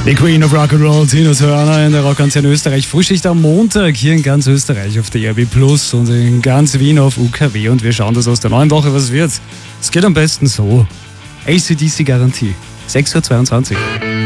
Die Queen of Rock'n'Roll, Tina Turner in der Rockantenne Österreich. Frühschicht am Montag hier in ganz Österreich auf der RB Plus und in ganz Wien auf UKW. Und wir schauen, dass aus der neuen Woche was wird. Es geht am besten so. AC/DC Garantie. 6:22 Uhr.